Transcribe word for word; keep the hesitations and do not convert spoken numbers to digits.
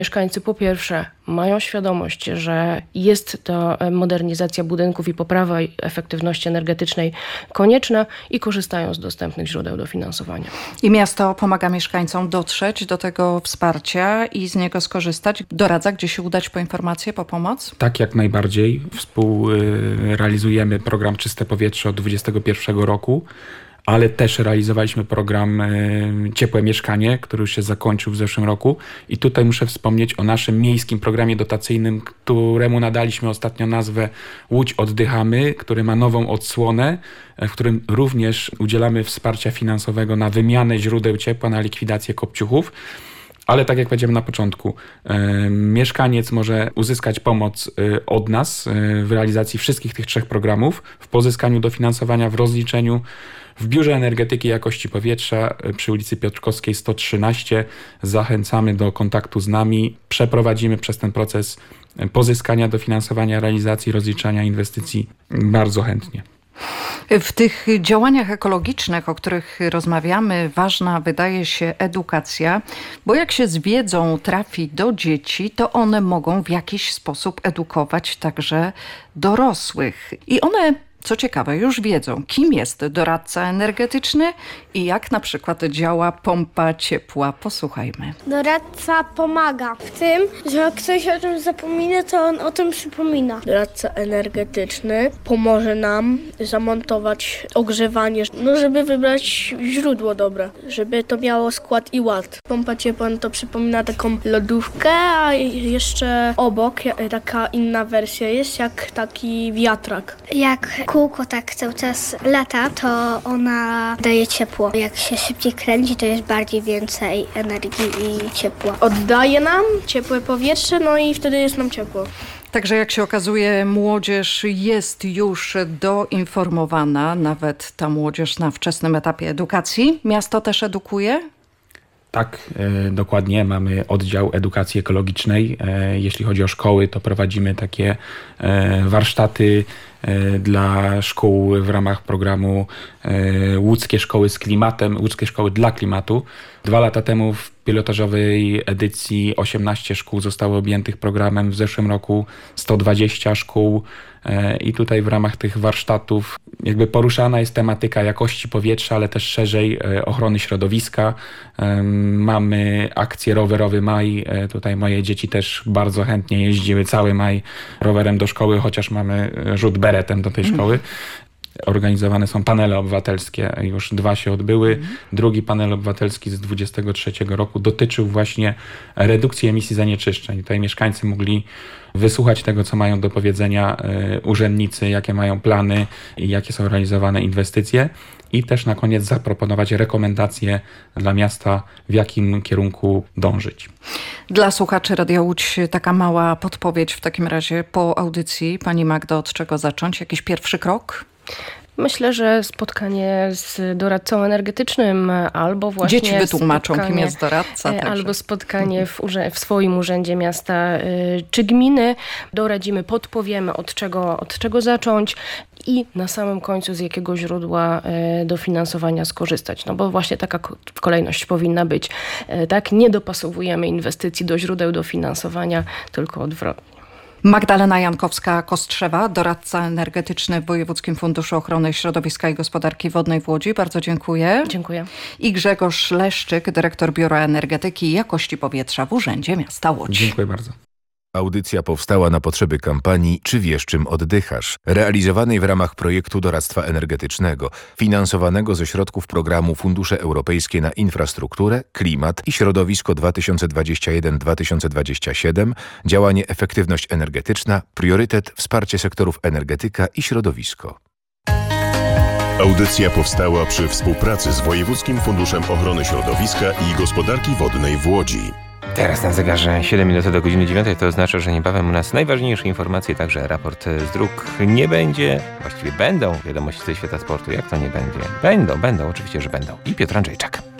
Mieszkańcy po pierwsze mają świadomość, że jest to modernizacja budynków i poprawa efektywności energetycznej konieczna i korzystają z dostępnych źródeł dofinansowania. I miasto pomaga mieszkańcom dotrzeć do tego wsparcia i z niego skorzystać. Doradza, gdzie się udać po informacje, po pomoc? Tak, jak najbardziej. Współrealizujemy program Czyste Powietrze od dwudziestego pierwszego roku. Ale też realizowaliśmy program Ciepłe Mieszkanie, który już się zakończył w zeszłym roku. I tutaj muszę wspomnieć o naszym miejskim programie dotacyjnym, któremu nadaliśmy ostatnio nazwę Łódź Oddychamy, który ma nową odsłonę, w którym również udzielamy wsparcia finansowego na wymianę źródeł ciepła, na likwidację kopciuchów. Ale tak jak powiedziałem na początku, e, mieszkaniec może uzyskać pomoc e, od nas e, w realizacji wszystkich tych trzech programów, w pozyskaniu dofinansowania, w rozliczeniu, w Biurze Energetyki i Jakości Powietrza e, przy ulicy Piotrkowskiej sto trzynaście. Zachęcamy do kontaktu z nami. Przeprowadzimy przez ten proces pozyskania dofinansowania, realizacji, rozliczania inwestycji bardzo chętnie. W tych działaniach ekologicznych, o których rozmawiamy, ważna wydaje się edukacja, bo jak się z wiedzą trafi do dzieci, to one mogą w jakiś sposób edukować także dorosłych. I one, co ciekawe, już wiedzą, kim jest doradca energetyczny i jak na przykład działa pompa ciepła. Posłuchajmy. Doradca pomaga w tym, że jak ktoś o czymś zapomina, to on o tym przypomina. Doradca energetyczny pomoże nam zamontować ogrzewanie, no żeby wybrać źródło dobre, żeby to miało skład i ład. Pompa ciepła no to przypomina taką lodówkę, a jeszcze obok taka inna wersja jest, jak taki wiatrak. Jak kółko tak cały czas lata, to ona daje ciepło. Jak się szybciej kręci, to jest bardziej więcej energii i ciepła. Oddaje nam ciepłe powietrze, no i wtedy jest nam ciepło. Także jak się okazuje, młodzież jest już doinformowana, nawet ta młodzież na wczesnym etapie edukacji. Miasto też edukuje? Tak, e, dokładnie. Mamy oddział edukacji ekologicznej. E, jeśli chodzi o szkoły, to prowadzimy takie e, warsztaty e, dla szkół w ramach programu e, Łódzkie Szkoły z Klimatem, Łódzkie Szkoły dla Klimatu. Dwa lata temu w pilotażowej edycji osiemnaście szkół zostało objętych programem, w zeszłym roku sto dwadzieścia szkół. I tutaj w ramach tych warsztatów jakby poruszana jest tematyka jakości powietrza, ale też szerzej ochrony środowiska. Mamy akcję Rowerowy Maj. Tutaj moje dzieci też bardzo chętnie jeździły cały maj rowerem do szkoły, chociaż mamy rzut beretem do tej szkoły. Organizowane są panele obywatelskie, już dwa się odbyły. Mhm. Drugi panel obywatelski z dwudziestego trzeciego roku dotyczył właśnie redukcji emisji zanieczyszczeń. Tutaj mieszkańcy mogli wysłuchać tego, co mają do powiedzenia urzędnicy, jakie mają plany i jakie są realizowane inwestycje. I też na koniec zaproponować rekomendacje dla miasta, w jakim kierunku dążyć. Dla słuchaczy Radia Łódź taka mała podpowiedź w takim razie po audycji. Pani Magdo, od czego zacząć? Jakiś pierwszy krok? Myślę, że spotkanie z doradcą energetycznym albo właśnie dzieci wytłumaczą, kim jest doradca. Także. Albo spotkanie w, urze- w swoim urzędzie miasta y, czy gminy. Doradzimy, podpowiemy, od czego, od czego zacząć i na samym końcu z jakiego źródła y, dofinansowania skorzystać. No bo właśnie taka ko- kolejność powinna być. Y, tak, nie dopasowujemy inwestycji do źródeł dofinansowania, tylko odwrotnie. Magdalena Jankowska-Kostrzewa, doradca energetyczny w Wojewódzkim Funduszu Ochrony Środowiska i Gospodarki Wodnej w Łodzi. Bardzo dziękuję. Dziękuję. I Grzegorz Leszczyk, dyrektor Biura Energetyki i Jakości Powietrza w Urzędzie Miasta Łódź. Dziękuję bardzo. Audycja powstała na potrzeby kampanii Czy wiesz, czym oddychasz? Realizowanej w ramach projektu doradztwa energetycznego, finansowanego ze środków programu Fundusze Europejskie na Infrastrukturę, Klimat i Środowisko dwa tysiące dwadzieścia jeden do dwa tysiące dwadzieścia siedem, działanie Efektywność energetyczna, priorytet wsparcie sektorów energetyka i środowisko. Audycja powstała przy współpracy z Wojewódzkim Funduszem Ochrony Środowiska i Gospodarki Wodnej w Łodzi. Teraz na zegarze siedem minut do godziny dziewiątej, to oznacza, że niebawem u nas najważniejsze informacje, także raport z dróg nie będzie, właściwie będą wiadomości ze świata sportu, jak to nie będzie? Będą, będą, oczywiście, że będą. I Piotr Andrzejczak.